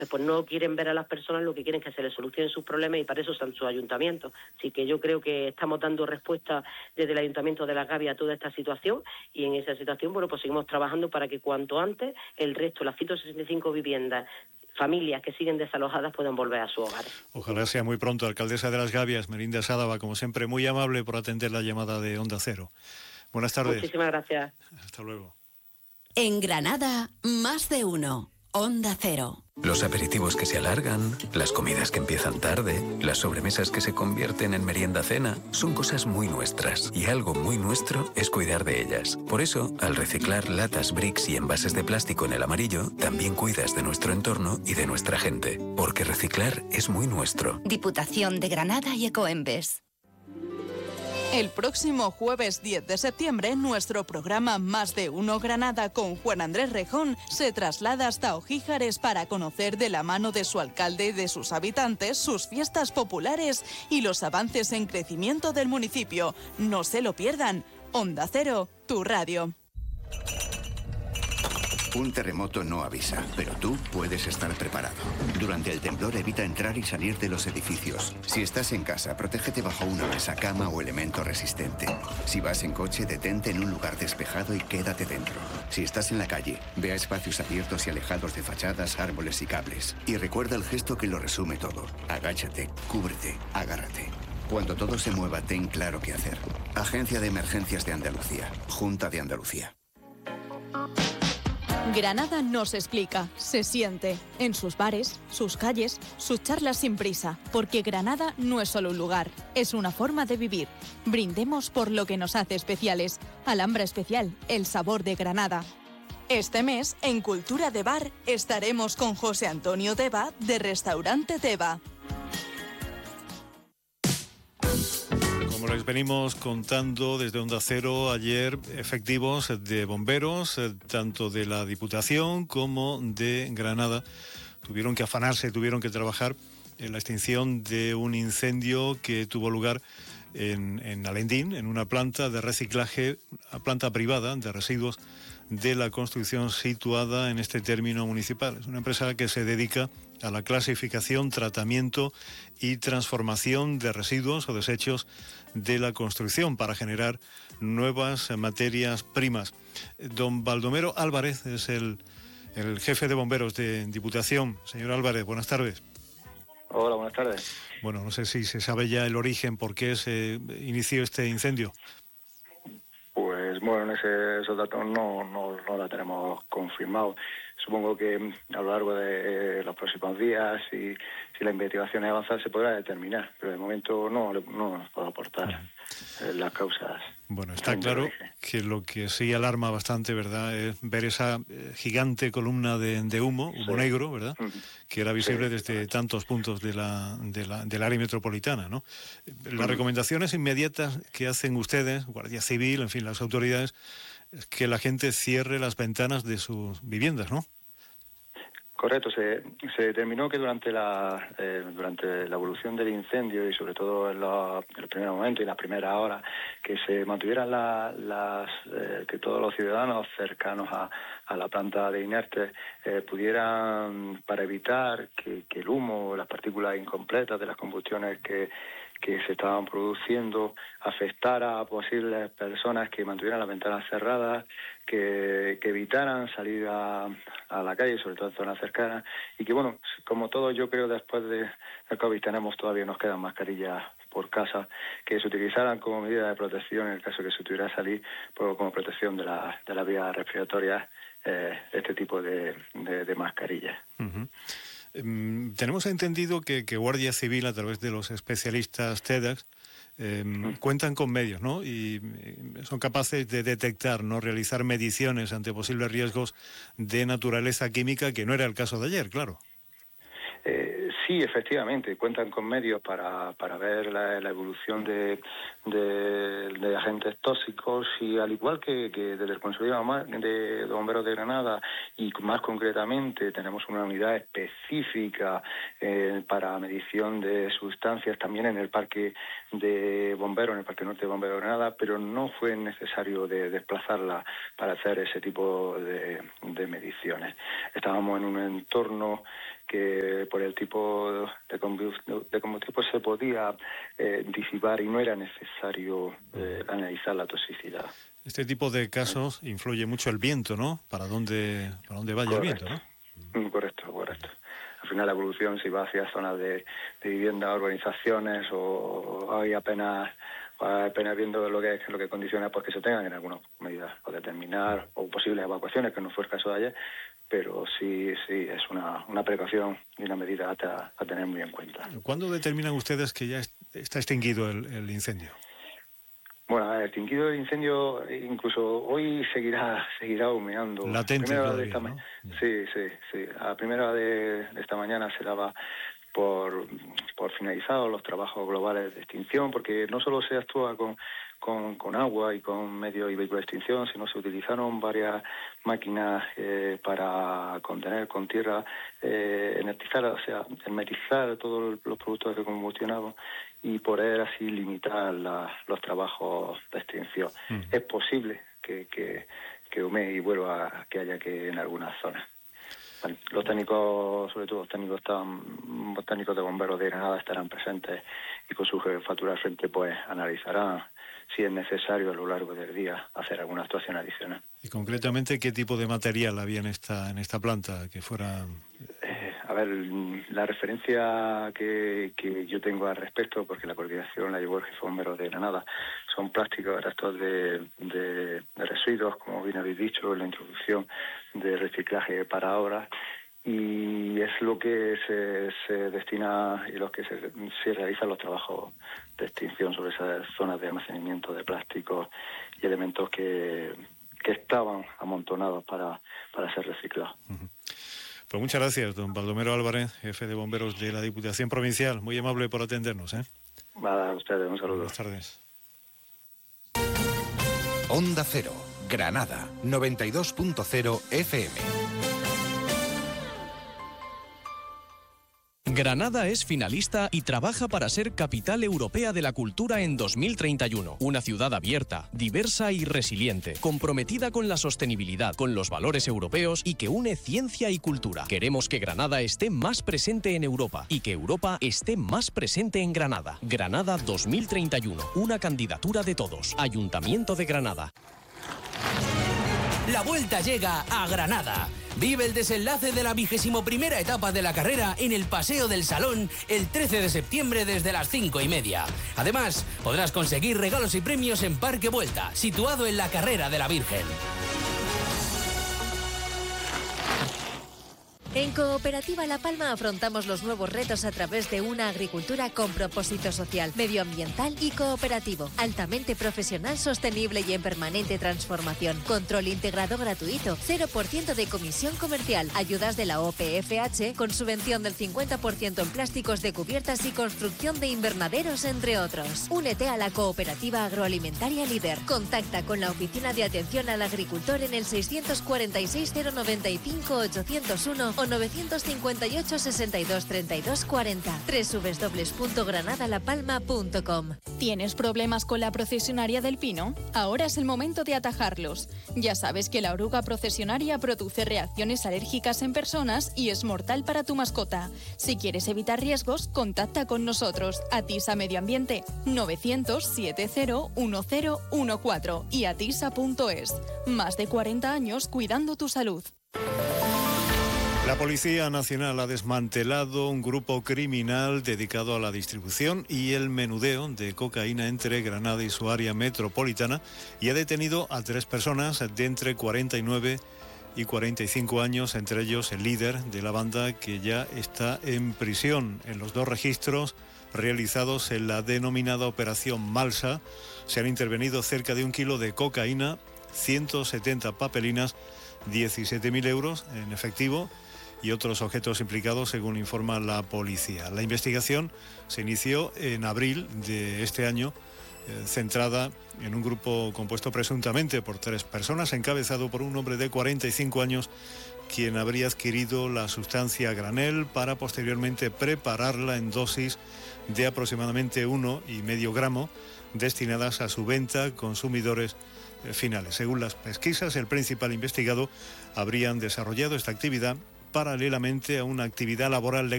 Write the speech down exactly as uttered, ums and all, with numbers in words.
pues no quieren ver a las personas, lo que quieren es que se les solucionen sus problemas y para eso están sus ayuntamientos. Así que yo creo que estamos dando respuesta desde el Ayuntamiento de Las Gavias a toda esta situación y en esa situación, bueno, pues seguimos trabajando para que cuanto antes el resto, las ciento sesenta y cinco viviendas, familias que siguen desalojadas puedan volver a sus hogares. Ojalá sea muy pronto. Alcaldesa de Las Gavias, Melinda Sádava, como siempre, muy amable por atender la llamada de Onda Cero. Buenas tardes. Muchísimas gracias. Hasta luego. En Granada, más de uno. Onda Cero. Los aperitivos que se alargan, las comidas que empiezan tarde, las sobremesas que se convierten en merienda-cena, son cosas muy nuestras. Y algo muy nuestro es cuidar de ellas. Por eso, al reciclar latas, bricks y envases de plástico en el amarillo, también cuidas de nuestro entorno y de nuestra gente. Porque reciclar es muy nuestro. Diputación de Granada y Ecoembes. El próximo jueves diez de septiembre, nuestro programa Más de Uno Granada con Juan Andrés Rejón se traslada hasta Ojíjares para conocer de la mano de su alcalde y de sus habitantes sus fiestas populares y los avances en crecimiento del municipio. No se lo pierdan. Onda Cero, tu radio. Un terremoto no avisa, pero tú puedes estar preparado. Durante el temblor evita entrar y salir de los edificios. Si estás en casa, protégete bajo una mesa, cama o elemento resistente. Si vas en coche, detente en un lugar despejado y quédate dentro. Si estás en la calle, ve a espacios abiertos y alejados de fachadas, árboles y cables. Y recuerda el gesto que lo resume todo. Agáchate, cúbrete, agárrate. Cuando todo se mueva, ten claro qué hacer. Agencia de Emergencias de Andalucía. Junta de Andalucía. Granada nos explica, se siente, en sus bares, sus calles, sus charlas sin prisa, porque Granada no es solo un lugar, es una forma de vivir. Brindemos por lo que nos hace especiales. Alhambra Especial, el sabor de Granada. Este mes, en Cultura de Bar, estaremos con José Antonio Deva, de Restaurante Deva. Como les venimos contando desde Onda Cero, ayer efectivos de bomberos, tanto de la Diputación como de Granada, tuvieron que afanarse, tuvieron que trabajar en la extinción de un incendio que tuvo lugar en, en Alendín, en una planta de reciclaje, una planta privada de residuos de la construcción situada en este término municipal. Es una empresa que se dedica a la clasificación, tratamiento y transformación de residuos o desechos de la construcción para generar nuevas materias primas. Don Baldomero Álvarez es el, el jefe de bomberos de Diputación. Señor Álvarez, buenas tardes. Hola, buenas tardes. Bueno, no sé si se sabe ya el origen, por qué se inició este incendio. Pues bueno, ese, esos datos no, no, no la tenemos confirmados. Supongo que a lo largo de los próximos días, si, si la investigación es avanzada, se podrá determinar, pero de momento no, no nos puedo aportar eh, las causas. Bueno, está claro que lo que sí alarma bastante, ¿verdad?, es ver esa eh, gigante columna de, de humo, humo sí. negro, ¿verdad?, uh-huh. que era visible sí. desde tantos puntos de la, de la, del área metropolitana, ¿no? Las uh-huh. recomendaciones inmediatas que hacen ustedes, Guardia Civil, en fin, las autoridades, es que la gente cierre las ventanas de sus viviendas, ¿no? Correcto, se, se determinó que durante la eh, durante la evolución del incendio y sobre todo en los, en los primeros momentos y las primeras horas, que se mantuvieran la, las eh, que todos los ciudadanos cercanos a, a la planta de inertes eh, pudieran, para evitar que, que el humo, las partículas incompletas de las combustiones que que se estaban produciendo afectara a posibles personas que mantuvieran las ventanas cerradas, que, que evitaran salir a, a la calle, sobre todo en zonas cercanas, y que bueno, como todos yo creo después de, del COVID tenemos, todavía nos quedan mascarillas por casa, que se utilizaran como medida de protección en el caso que se tuviera que salir, pues, como protección de la, de la vía respiratoria, eh, este tipo de, de, de mascarillas. Uh-huh. Um, tenemos entendido que, que Guardia Civil, a través de los especialistas TEDx, eh, mm. cuentan con medios, ¿no? Y eh, son capaces de detectar, ¿no?, realizar mediciones ante posibles riesgos de naturaleza química, que no era el caso de ayer, claro. Eh, sí, sí, efectivamente, cuentan con medios para, para ver la, la evolución de, de, de agentes tóxicos y al igual que, que desde el Consejo de Bomberos de Granada y más concretamente tenemos una unidad específica eh, para medición de sustancias también en el Parque de Bomberos, en el Parque Norte de Bomberos de Granada, pero no fue necesario de desplazarla para hacer ese tipo de, de mediciones. Estábamos en un entorno que por el tipo de combustible, de combustible se podía eh, disipar y no era necesario eh, analizar la toxicidad. Este tipo de casos influye mucho el viento, ¿no? ¿Para dónde, para dónde vaya Correcto. el viento, no? Correcto, correcto. Al final la evolución si va hacia zonas de, de vivienda, urbanizaciones o hay apenas apenas viendo lo que lo que condiciona pues que se tengan en algunas medidas o determinar o posibles evacuaciones, que no fue el caso de ayer, pero sí sí es una, una precaución y una medida a, a tener muy en cuenta. ¿Cuándo determinan ustedes que ya está extinguido el, el incendio? Bueno, el extinguido del incendio incluso hoy seguirá seguirá humeando. Latente todavía, esta ¿no? Sí, sí, sí. A primera hora de, de esta mañana se daba por, por finalizados los trabajos globales de extinción, porque no solo se actúa con, con, con agua y con medios y vehículos de extinción, sino se utilizaron varias máquinas eh, para contener con tierra, eh, energizar, o sea, hermetizar todos los productos de combustionado y poder así limitar la, los trabajos de extinción. Mm. Es posible que, que, que humee y vuelva a que haya que en algunas zonas. Bueno, los técnicos, sobre todo los técnicos, están, los técnicos de bomberos de Granada estarán presentes y con su jefatura al frente pues analizarán si es necesario a lo largo del día hacer alguna actuación adicional. Y concretamente, ¿qué tipo de material había en esta en esta planta que fuera...? Eh, a ver, la referencia que, que yo tengo al respecto, porque la coordinación la llevó el jefe de bomberos de Granada, son plásticos, restos de, de, de residuos, como bien habéis dicho en la introducción, de reciclaje para obras, y es lo que se, se destina y los que se, se realizan los trabajos de extinción sobre esas zonas de almacenamiento de plásticos y elementos que, que estaban amontonados para, para ser reciclados. Uh-huh. Pues muchas gracias, don Baldomero Álvarez, jefe de bomberos de la Diputación Provincial. Muy amable por atendernos, ¿eh? A ustedes, un saludo. Buenas tardes. Onda Cero, Granada, noventa y dos punto cero F M. Granada es finalista y trabaja para ser capital europea de la cultura en dos mil treinta y uno. Una ciudad abierta, diversa y resiliente, comprometida con la sostenibilidad, con los valores europeos y que une ciencia y cultura. Queremos que Granada esté más presente en Europa y que Europa esté más presente en Granada. Granada dos mil treinta y uno, una candidatura de todos. Ayuntamiento de Granada. La vuelta llega a Granada. Vive el desenlace de la vigésimo primera etapa de la carrera en el Paseo del Salón el trece de septiembre desde las cinco y media. Además, podrás conseguir regalos y premios en Parque Vuelta, situado en la Carrera de la Virgen. En Cooperativa La Palma afrontamos los nuevos retos a través de una agricultura con propósito social, medioambiental y cooperativo, altamente profesional, sostenible y en permanente transformación. Control integrado gratuito, cero por ciento de comisión comercial, ayudas de la O P F H con subvención del cincuenta por ciento en plásticos de cubiertas y construcción de invernaderos, entre otros. Únete a la Cooperativa Agroalimentaria Líder. Contacta con la Oficina de Atención al Agricultor en el seiscientos cuarenta y seis cero noventa y cinco ochocientos uno o novecientos cincuenta y ocho sesenta y dos treinta y dos cuarenta. doble u doble u doble u punto granada la palma punto com. ¿Tienes problemas con la procesionaria del pino? Ahora es el momento de atajarlos. Ya sabes que la oruga procesionaria produce reacciones alérgicas en personas y es mortal para tu mascota. Si quieres evitar riesgos, contacta con nosotros. Atisa Medio Ambiente novecientos setenta diez catorce y atisa punto es. Más de cuarenta años cuidando tu salud. La Policía Nacional ha desmantelado un grupo criminal dedicado a la distribución y el menudeo de cocaína entre Granada y su área metropolitana y ha detenido a tres personas de entre cuarenta y nueve y cuarenta y cinco años, entre ellos el líder de la banda, que ya está en prisión. En los dos registros realizados en la denominada Operación Malsa se han intervenido cerca de un kilo de cocaína, ciento setenta papelinas, diecisiete mil euros en efectivo y otros objetos implicados, según informa la policía. La investigación se inició en abril de este año, eh, centrada en un grupo compuesto presuntamente por tres personas, encabezado por un hombre de cuarenta y cinco años, quien habría adquirido la sustancia a granel para posteriormente prepararla en dosis de aproximadamente uno y medio gramo, destinadas a su venta a consumidores finales. Según las pesquisas, el principal investigado habrían desarrollado esta actividad paralelamente a una actividad laboral legal